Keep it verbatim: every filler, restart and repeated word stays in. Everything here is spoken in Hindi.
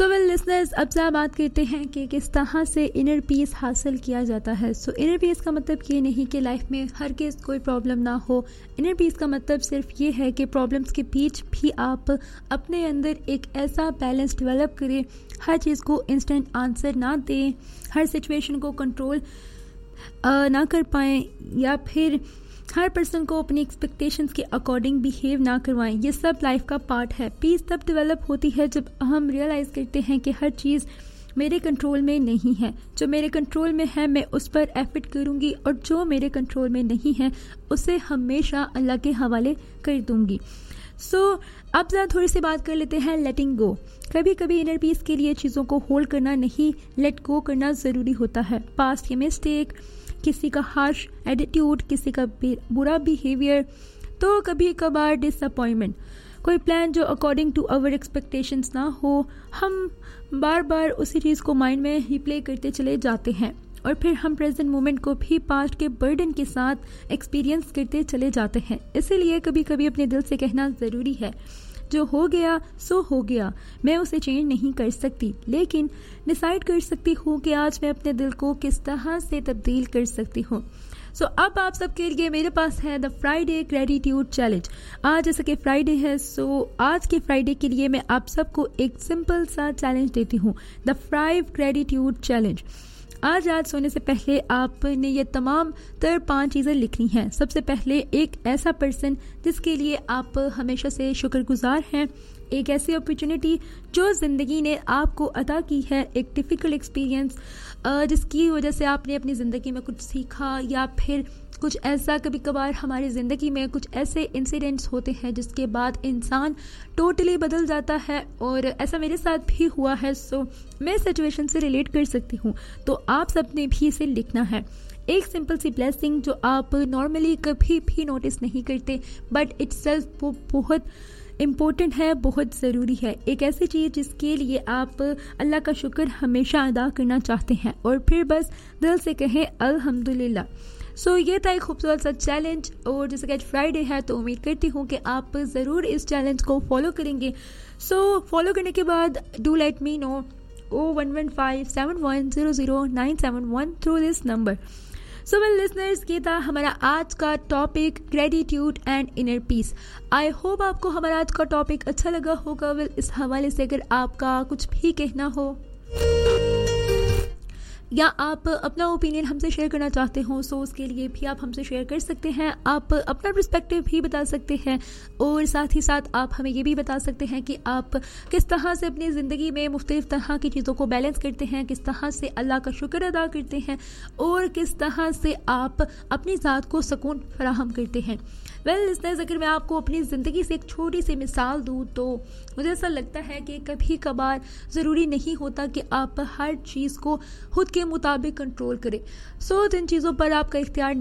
सो वेल लिसनर्स, अब से बात करते हैं कि किस तरह से इनर पीस हासिल किया जाता है। सो इनर पीस का मतलब ये नहीं कि लाइफ में हर किस कोई प्रॉब्लम ना हो। इनर पीस का मतलब सिर्फ ये है कि प्रॉब्लम्स के बीच भी आप अपने अंदर एक ऐसा बैलेंस डेवलप करें, हर चीज़ को इंस्टेंट आंसर ना दें, हर सिचुएशन को कंट्रोल ना कर पाएँ, या फिर हर पर्सन को अपनी एक्सपेक्टेशंस के अकॉर्डिंग बिहेव ना करवाएं। ये सब लाइफ का पार्ट है। पीस तब डेवलप होती है जब हम रियलाइज़ करते हैं कि हर चीज़ मेरे कंट्रोल में नहीं है। जो मेरे कंट्रोल में है मैं उस पर एफर्ट करूंगी, और जो मेरे कंट्रोल में नहीं है उसे हमेशा अल्लाह के हवाले कर दूंगी। सो so, अब ज़रा थोड़ी सी बात कर लेते हैं लेटिंग गो। कभी कभी इनर पीस के लिए चीज़ों को होल्ड करना नहीं, लेट गो करना ज़रूरी होता है। पास्ट के मिस्टेक, किसी का हार्श एटीट्यूड, किसी का बुरा बिहेवियर, तो कभी कभार डिसअपॉइंटमेंट, कोई प्लान जो अकॉर्डिंग टू आवर एक्सपेक्टेशंस ना हो, हम बार बार उसी चीज़ को माइंड में रिप्ले करते चले जाते हैं, और फिर हम प्रेजेंट मोमेंट को भी पास्ट के बर्डन के साथ एक्सपीरियंस करते चले जाते हैं। इसीलिए कभी कभी अपने दिल से कहना ज़रूरी है, जो हो गया सो हो गया, मैं उसे चेंज नहीं कर सकती, लेकिन डिसाइड कर सकती हूँ कि आज मैं अपने दिल को किस तरह से तब्दील कर सकती हूँ। सो so, अब आप सबके लिए मेरे पास है द फ्राइडे ग्रेटिट्यूड चैलेंज। आज जैसे कि फ्राइडे है, सो so, आज के फ्राइडे के लिए मैं आप सबको एक सिंपल सा चैलेंज देती हूँ, द फाइव ग्रेटिट्यूड चैलेंज। आज रात सोने से पहले आपने ये तमाम तर पांच चीज़ें लिखनी हैं। सबसे पहले एक ऐसा पर्सन जिसके लिए आप हमेशा से शुक्रगुजार हैं, एक ऐसी अपॉर्चुनिटी जो ज़िंदगी ने आपको अता की है, एक डिफ़िकल्ट एक्सपीरियंस जिसकी वजह से आपने अपनी ज़िंदगी में कुछ सीखा, या फिर कुछ ऐसा कभी कभार हमारी ज़िंदगी में कुछ ऐसे इंसिडेंट्स होते हैं जिसके बाद इंसान टोटली बदल जाता है, और ऐसा मेरे साथ भी हुआ है। सो मैं सिचुएशन से रिलेट कर सकती हूँ, तो आप सब ने भी इसे लिखना है। एक सिंपल सी ब्लेसिंग जो आप नॉर्मली कभी भी नोटिस नहीं करते, बट इट्सेल्फ वो बहुत इम्पोर्टेंट है, बहुत ज़रूरी है। एक ऐसी चीज़ जिसके लिए आप अल्लाह का शुक्र हमेशा अदा करना चाहते हैं, और फिर बस दिल से कहें अल्हम्दुलिल्लाह। सो so, ये था एक खूबसूरत सा चैलेंज, और जैसे कि आज फ्राइडे है तो उम्मीद करती हूँ कि आप ज़रूर इस चैलेंज को फॉलो करेंगे। सो so, फॉलो करने के बाद do let me know O one one five seven one zero zero nine seven one through this number. So well listeners, ये था हमारा आज का topic gratitude and inner peace. I hope आपको हमारा आज का टॉपिक अच्छा लगा होगा। वेल इस हवाले से अगर आपका कुछ भी कहना हो या आप अपना ओपिनियन हमसे शेयर करना चाहते हो, सो उसके लिए भी आप हमसे शेयर कर सकते हैं। आप अपना पर्सपेक्टिव भी बता सकते हैं, और साथ ही साथ आप हमें ये भी बता सकते हैं कि आप किस तरह से अपनी ज़िंदगी में मुख्तलिफ तरह की चीज़ों को बैलेंस करते हैं, किस तरह से अल्लाह का शुक्र अदा करते हैं, और किस तरह से आप अपनी ज़ात को सुकून फराहम करते हैं। वेल लिसनर्स, अगर मैं आपको अपनी ज़िंदगी से एक छोटी सी मिसाल दूँ तो मुझे ऐसा लगता है कि कभी कभार ज़रूरी नहीं होता कि आप हर चीज़ को खुद के मुताबिक कंट्रोल करें। सो जिन चीज़ों पर आपका इख्तियार